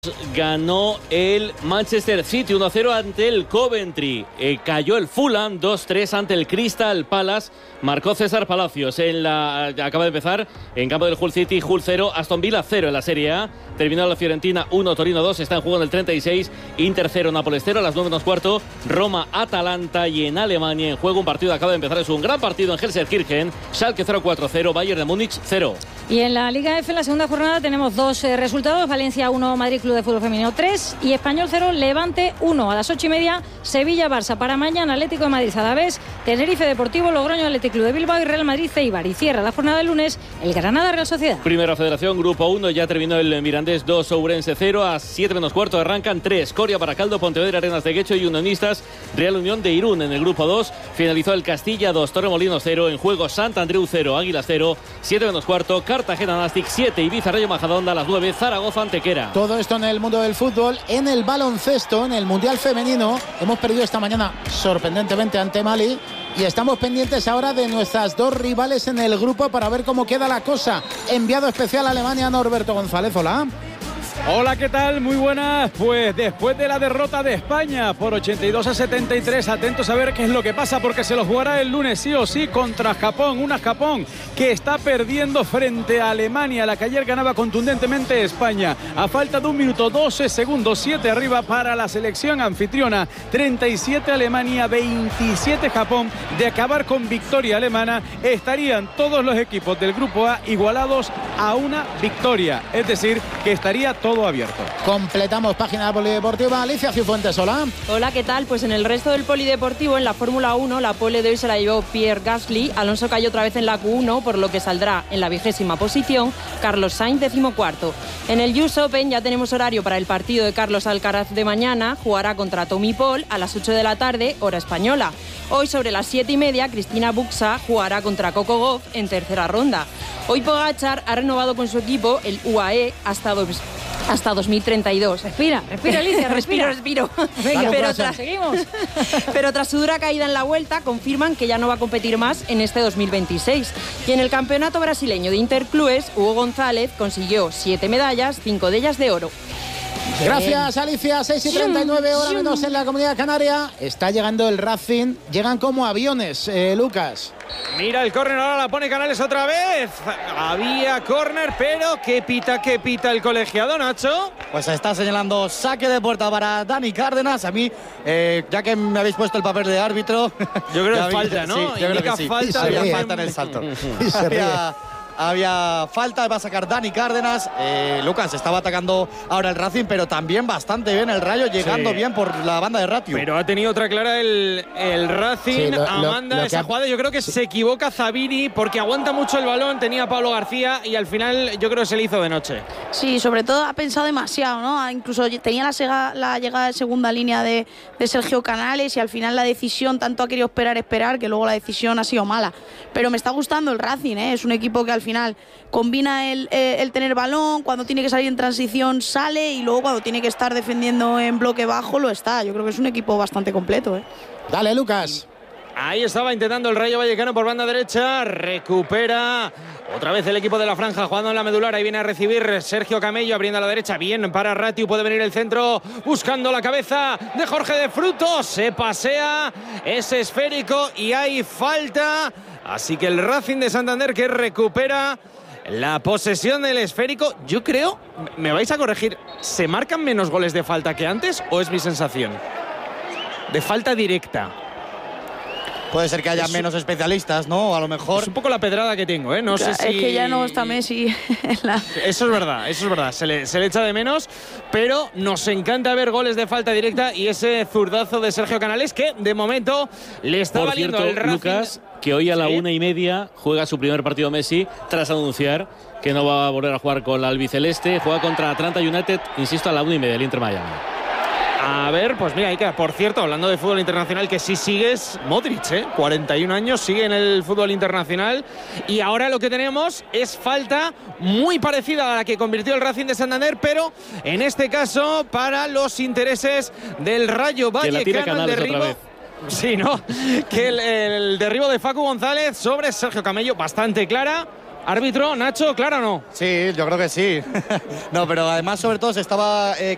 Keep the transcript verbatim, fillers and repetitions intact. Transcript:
Ganó el Manchester City uno cero ante el Coventry. Eh, cayó el Fulham dos tres ante el Crystal Palace. Marcó César Palacios. En la, acaba de empezar en campo del Hull City. Hull cero, Aston Villa cero en la Serie A. Terminó la Fiorentina uno, Torino dos. Está en juego en el treinta y seis. Inter cero, Nápoles cero. A las nueve menos cuarto, Roma, Atalanta. Y en Alemania en juego un partido acaba de empezar. Es un gran partido en Gelsenkirchen. Schalke cero cuatro cero, Bayern de Múnich cero. Y en la Liga F, en la segunda jornada, tenemos dos eh, resultados. Valencia uno, Madrid Club de Fútbol Femenino tres. Y Español cero, Levante uno. A las ocho y media, Sevilla-Barça. Para mañana, Atlético de Madrid-Alavés, Tenerife Deportivo, Logroño Atlético Club de Bilbao y Real Madrid-Eibar. Y cierra la jornada del lunes el Granada-Real Sociedad. Primera Federación, Grupo uno. Ya terminó el Mirandés dos, Ourense cero. A siete menos cuarto arrancan tres. Coria, Baracaldo, Pontevedra, Arenas de Guecho y Unionistas, Real Unión de Irún. En el Grupo dos finalizó el Castilla dos, Torremolinos cero. En juego Sant Andreu cero, Águilas cero. siete menos cuarto, Cartagena Nastic siete, Ibiza Rayo Majadahonda a las nueve, Zaragoza Antequera. Todo esto en el mundo del fútbol. En el baloncesto, en el Mundial Femenino, hemos perdido esta mañana sorprendentemente ante Mali. Y estamos pendientes ahora de nuestras dos rivales en el grupo para ver cómo queda la cosa. Enviado especial a Alemania, Norberto González. Hola. Hola, ¿qué tal? Muy buenas. Pues después de la derrota de España por ochenta y dos a setenta y tres, atentos a ver qué es lo que pasa, porque se lo jugará el lunes sí o sí contra Japón. Una Japón que está perdiendo frente a Alemania, la que ayer ganaba contundentemente España. A falta de un minuto doce segundos, siete arriba para la selección anfitriona. treinta y siete Alemania, veintisiete Japón. De acabar con victoria alemana, estarían todos los equipos del grupo A igualados a una victoria. Es decir, que estaría todo todo abierto. Completamos página polideportiva. Alicia Cifuentes, hola. Hola, ¿qué tal? Pues en el resto del polideportivo, en la Fórmula uno, la pole de hoy se la llevó Pierre Gasly. Alonso cayó otra vez en la Q uno, por lo que saldrá en la vigésima posición. Carlos Sainz, decimocuarto. En el U S Open ya tenemos horario para el partido de Carlos Alcaraz de mañana. Jugará contra Tommy Paul a las ocho de la tarde, hora española. Hoy sobre las siete y media, Cristina Buxa jugará contra Coco Gauff en tercera ronda. Hoy Pogačar ha renovado con su equipo, el U A E, hasta dos... hasta dos mil treinta y dos. Respira, respira, Alicia, respira. respiro, respiro. Venga, pero, tras, seguimos. pero tras su dura caída en la Vuelta, confirman que ya no va a competir más en este dos mil veintiséis. Y en el campeonato brasileño de Interclubes, Hugo González consiguió siete medallas, cinco de ellas de oro. Gracias, Alicia. seis y treinta y nueve, hora menos en la Comunidad Canaria. Está llegando el Racing. Llegan como aviones, eh, Lucas. Mira el córner, ahora la pone Canales otra vez. Había córner, pero ¿qué pita, qué pita el colegiado, Nacho? Pues está señalando saque de puerta para Dani Cárdenas. A mí, eh, ya que me habéis puesto el papel de árbitro... Yo creo que vi, falta, ¿no? Sí, yo creo que sí. Falta, había ríe. falta en el salto. Y se ríe. había, había falta, va a sacar Dani Cárdenas. Eh, Lucas estaba atacando ahora el Racing, pero también bastante bien el Rayo, llegando sí. bien por la banda de Ratio. Pero ha tenido otra clara el, el Racing. Sí, lo, Amanda lo, lo esa ha... jugada. Yo creo que sí. Se equivoca Zabini porque aguanta mucho el balón. Tenía a Pablo García y al final yo creo que se le hizo de noche. Sí, sobre todo ha pensado demasiado, ¿no? Incluso tenía la, sega, la llegada de segunda línea de, de Sergio Canales y al final la decisión, tanto ha querido esperar, esperar, que luego la decisión ha sido mala. Pero me está gustando el Racing, ¿eh? Es un equipo que al final combina el, eh, el tener balón, cuando tiene que salir en transición sale y luego cuando tiene que estar defendiendo en bloque bajo lo está. Yo creo que es un equipo bastante completo, ¿eh? Dale, Lucas. Ahí estaba intentando el Rayo Vallecano por banda derecha. Recupera otra vez el equipo de la franja jugando en la medular. Ahí viene a recibir Sergio Camello abriendo a la derecha. Bien para Ratiu. Puede venir el centro buscando la cabeza de Jorge de Frutos. Se pasea. Es esférico y hay falta. Así que el Racing de Santander que recupera la posesión del esférico. Yo creo, me vais a corregir, ¿se marcan menos goles de falta que antes o es mi sensación? De falta directa. Puede ser que haya es menos especialistas, ¿no? A lo mejor... Es un poco la pedrada que tengo, ¿eh? No claro, sé si... Es que ya no está Messi en la... Eso es verdad, eso es verdad. Se le, se le echa de menos, pero nos encanta ver goles de falta directa y ese zurdazo de Sergio Canales que, de momento, le está Por valiendo cierto, al Racing. Lucas, que hoy a la ¿Sí? una y media juega su primer partido Messi tras anunciar que no va a volver a jugar con la albiceleste. Juega contra Atlanta United, insisto, a la una y media, el Inter Miami. A ver, pues mira, ahí queda. Por cierto, hablando de fútbol internacional, que sí sigues, Modric, ¿eh? cuarenta y un años, sigue en el fútbol internacional. Y ahora lo que tenemos es falta muy parecida a la que convirtió el Racing de Santander, pero en este caso para los intereses del Rayo Vallecano, el derribo. Sí, ¿no? Que el, el derribo de Facu González sobre Sergio Camello, bastante clara. Árbitro, Nacho, ¿claro o no? Sí, yo creo que sí. No, pero además, sobre todo, se estaba eh,